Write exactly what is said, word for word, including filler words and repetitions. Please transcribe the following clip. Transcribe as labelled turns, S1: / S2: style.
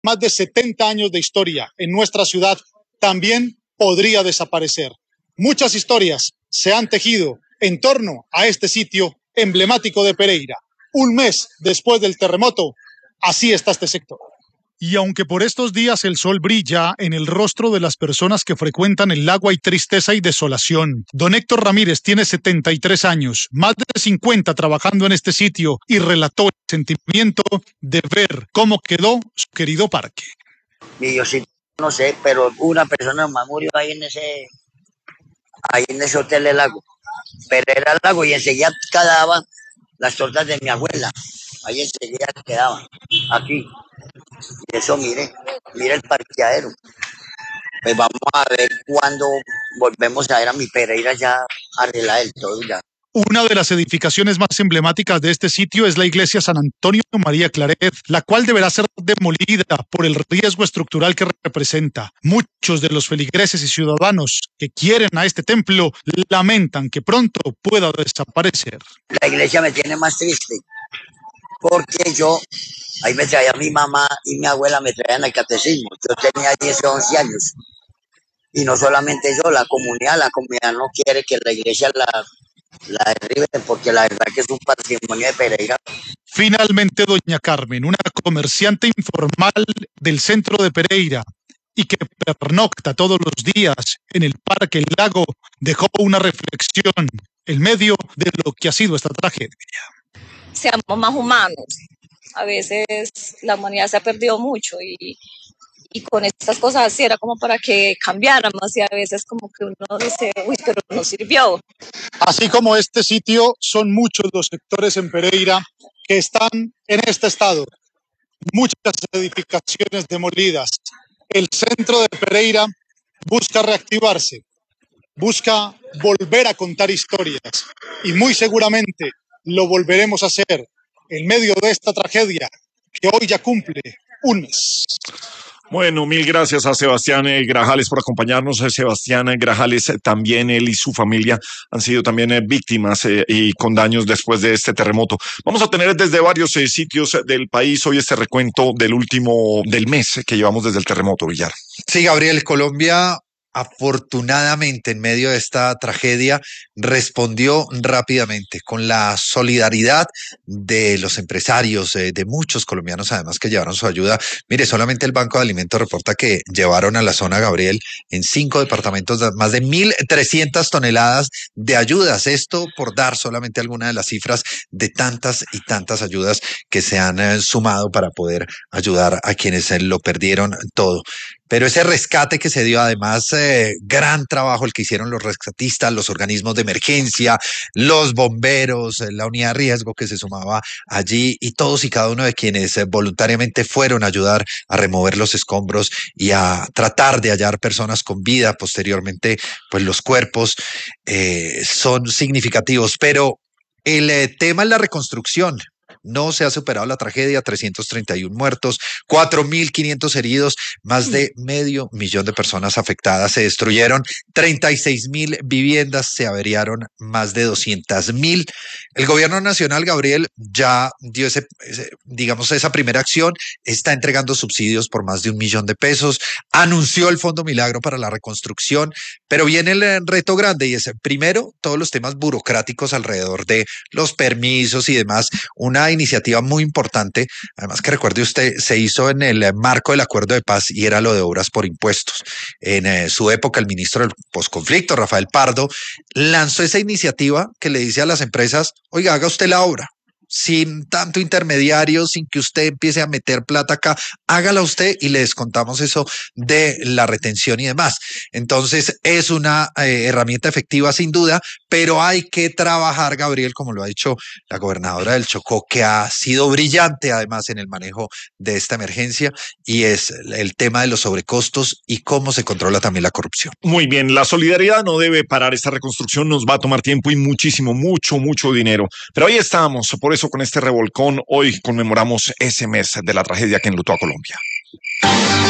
S1: más de setenta años de historia en nuestra ciudad también podría desaparecer. Muchas historias se han tejido en torno a este sitio emblemático de Pereira. Un mes después del terremoto, así está este sector. Y aunque por estos días el sol brilla en el rostro de las personas que frecuentan el lago, hay tristeza y desolación. Don Héctor Ramírez tiene setenta y tres años, más de cincuenta trabajando en este sitio, y relató el sentimiento de ver cómo quedó su querido parque.
S2: Y yo sí, no sé, pero una persona más murió ahí en ese, ahí en ese hotel del lago. Pero era el lago y enseguida quedaban las tortas de mi abuela. Ahí enseguida quedaban, aquí. Y eso, mire, mire el parqueadero. Pues vamos a ver cuando volvemos a ver a mi Pereira ya arreglada del todo ya.
S1: Una de las edificaciones más emblemáticas de este sitio es la iglesia San Antonio María Claret, la cual deberá ser demolida por el riesgo estructural que representa. Muchos de los feligreses y ciudadanos que quieren a este templo lamentan que pronto pueda desaparecer.
S2: La iglesia me tiene más triste, porque yo, ahí me traía mi mamá y mi abuela, me traían al catecismo. Yo tenía diez o once años. Y no solamente yo, la comunidad, la comunidad no quiere que la iglesia la, la derriben, porque la verdad que es un patrimonio de Pereira.
S1: Finalmente, doña Carmen, una comerciante informal del centro de Pereira y que pernocta todos los días en el Parque El Lago, dejó una reflexión en medio de lo que ha sido esta tragedia.
S3: Seamos más humanos. A veces la humanidad se ha perdido mucho y, y con estas cosas así era como para que cambiáramos, y a veces como que uno dice, uy, pero no sirvió.
S1: Así como este sitio, son muchos los sectores en Pereira que están en este estado. Muchas edificaciones demolidas. El centro de Pereira busca reactivarse, busca volver a contar historias, y muy seguramente lo volveremos a hacer en medio de esta tragedia que hoy ya cumple un mes.
S4: Bueno, mil gracias a Sebastián eh, Grajales por acompañarnos. Eh, Sebastián eh, Grajales, eh, también él y su familia han sido también eh, víctimas eh, y con daños después de este terremoto. Vamos a tener desde varios eh, sitios del país hoy este recuento del último, del mes que llevamos desde el terremoto, Villar.
S5: Sí, Gabriel, Colombia afortunadamente en medio de esta tragedia respondió rápidamente con la solidaridad de los empresarios, eh, de muchos colombianos además que llevaron su ayuda. Mire, solamente el Banco de Alimentos reporta que llevaron a la zona, Gabriel, en cinco departamentos más de mil trescientas toneladas de ayudas. Esto por dar solamente alguna de las cifras de tantas y tantas ayudas que se han eh, sumado para poder ayudar a quienes eh, lo perdieron todo. Pero ese rescate que se dio, además, eh, gran trabajo el que hicieron los rescatistas, los organismos de emergencia, los bomberos, eh, la unidad de riesgo que se sumaba allí, y todos y cada uno de quienes eh, voluntariamente fueron a ayudar a remover los escombros y a tratar de hallar personas con vida. Posteriormente, pues los cuerpos eh, son significativos, pero el eh, tema es la reconstrucción. No se ha superado la tragedia, trescientos treinta y uno muertos, cuatro mil quinientos heridos, más de medio millón de personas afectadas. Se destruyeron treinta y seis mil viviendas, se averiaron más de doscientas mil. El gobierno nacional, Gabriel, ya dio ese, ese, digamos, esa primera acción, está entregando subsidios por más de un millón de pesos, anunció el Fondo Milagro para la reconstrucción, pero viene el reto grande y es, primero, todos los temas burocráticos alrededor de los permisos y demás. Una iniciativa muy importante, además que recuerde usted, se hizo en el marco del acuerdo de paz y era lo de obras por impuestos. En eh, su época, el ministro del posconflicto, Rafael Pardo, lanzó esa iniciativa que le dice a las empresas, oiga, haga usted la obra, sin tanto intermediario, sin que usted empiece a meter plata acá, hágala usted y le descontamos eso de la retención y demás. Entonces es una eh, herramienta efectiva sin duda, pero hay que trabajar, Gabriel, como lo ha dicho la gobernadora del Chocó, que ha sido brillante además en el manejo de esta emergencia, y es el tema de los sobrecostos y cómo se controla también la corrupción.
S4: Muy bien, la solidaridad no debe parar. Esta reconstrucción nos va a tomar tiempo y muchísimo, mucho, mucho dinero. Pero ahí estamos, por eso con este revolcón hoy conmemoramos ese mes de la tragedia que enlutó a Colombia.